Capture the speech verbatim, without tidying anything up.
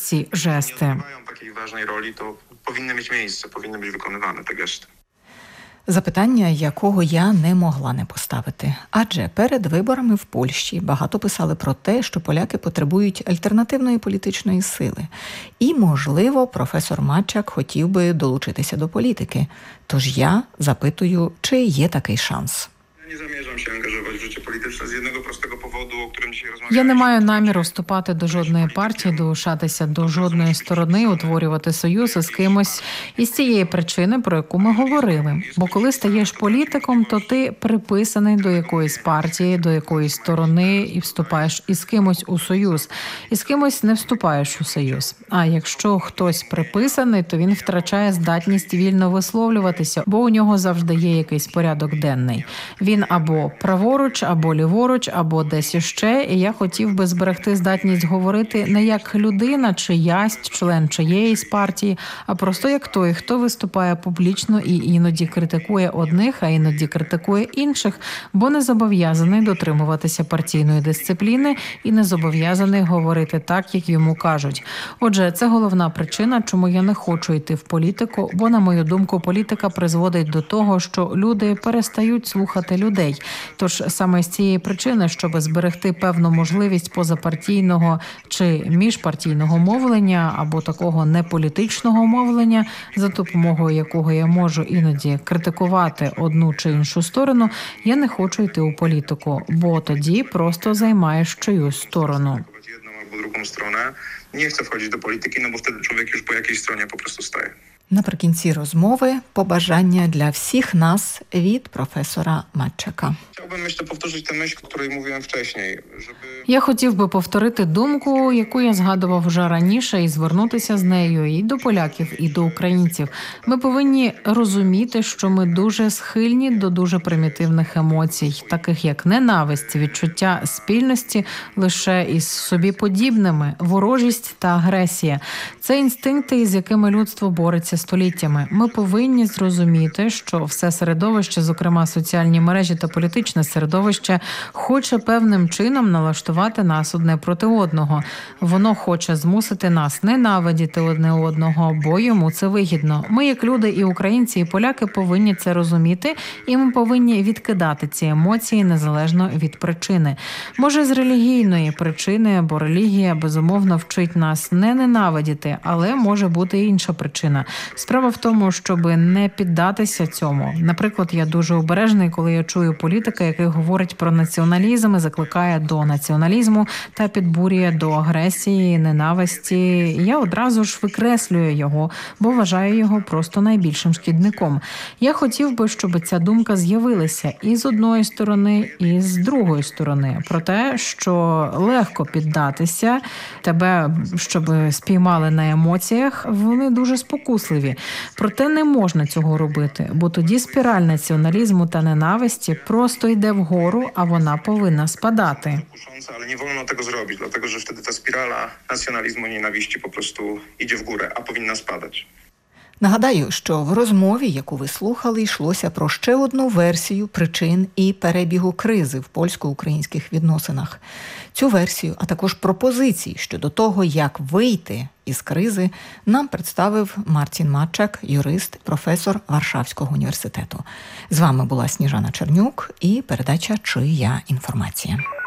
ці жести. Mają takiej ważnej roli, to powinny mieć miejsce, powinny być wykonywane te gesty. Запитання, якого я не могла не поставити. Адже перед виборами в Польщі багато писали про те, що поляки потребують альтернативної політичної сили. І, можливо, професор Матчак хотів би долучитися до політики. Тож я запитую, чи є такий шанс. Nie zamierzam się angażować w życie polityczne z jednego prostego powodu, o którym dzisiaj rozmawialiśmy. Я не маю наміру вступати до жодної партії, долучатися до жодної сторони, утворювати союз із кимось із цієї причини, про яку ми говорили. Бо коли стаєш політиком, то ти приписаний до якоїсь партії, до якоїсь сторони і вступаєш із кимось у союз. І з кимось не вступаєш у союз. А якщо хтось приписаний, то він втрачає здатність вільно висловлюватися, бо у нього завжди є якийсь порядок денний. Він або праворуч, або ліворуч, або десь іще, і я хотів би зберегти здатність говорити не як людина, чиясь, член чиєїсь партії, а просто як той, хто виступає публічно і іноді критикує одних, а іноді критикує інших, бо не зобов'язаний дотримуватися партійної дисципліни і не зобов'язаний говорити так, як йому кажуть. Отже, це головна причина, чому я не хочу йти в політику, бо, на мою думку, політика призводить до того, що люди перестають слухати людей. Тож саме з цієї причини, щоб зберегти певну можливість позапартійного чи міжпартійного мовлення або такого неполітичного мовлення, за допомогою якого я можу іноді критикувати одну чи іншу сторону, я не хочу йти у політику, бо тоді просто займаєш чиюсь сторону. Jedną albo drugą stronę. Nie chcę wchodzić do polityki, no bo wtedy człowiek już po jakiejś stronie po prostu staje. Наприкінці розмови побажання для всіх нас від професора Матчака. Chciałbym myślę powtórzyć tę myśl, o której mówiłem wcześniej, żeby... Я хотів би повторити думку, яку я згадував вже раніше, і звернутися з нею і до поляків, і до українців. Ми повинні розуміти, що ми дуже схильні до дуже примітивних емоцій, таких як ненависть, відчуття спільності лише із собі подібними, ворожість та агресія. Це інстинкти, з якими людство бореться століттями. Ми повинні зрозуміти, що все середовище, зокрема соціальні мережі та політичне середовище, хоче певним чином налаштувати нас одне проти одного. Воно хоче змусити нас ненавидіти одне одного, бо йому це вигідно. Ми, як люди, і українці, і поляки, повинні це розуміти, і ми повинні відкидати ці емоції незалежно від причини. Може, з релігійної причини, бо релігія, безумовно, вчить нас не ненавидіти, але може бути і інша причина. Справа в тому, щоб не піддатися цьому. Наприклад, я дуже обережний, коли я чую політика, який говорить про націоналізм і закликає до націоналізму та підбурює до агресії, ненависті. Я одразу ж викреслюю його, бо вважаю його просто найбільшим шкідником. Я хотів би, щоб ця думка з'явилася і з одної сторони, і з другої сторони. Про те, що легко піддатися, тебе, щоб спіймали на емоціях, вони дуже спокусливі. Проте не можна цього робити, бо тоді спіраль націоналізму та ненависті просто йде вгору, а вона повинна спадати. Ale nie wolno tego zrobić, dlatego że wtedy ta spirala nacjonalizmu i nienawiści po prostu idzie w górę, a powinna spadać. Нагадаю, що в розмові, яку ви слухали, йшлося про ще одну версію причин і перебігу кризи в польсько-українських відносинах. Цю версію, а також пропозиції щодо того, як вийти із кризи, нам представив Мартін Матчак, юрист, професор Варшавського університету. З вами була Сніжана Чернюк і передача «Чия інформація».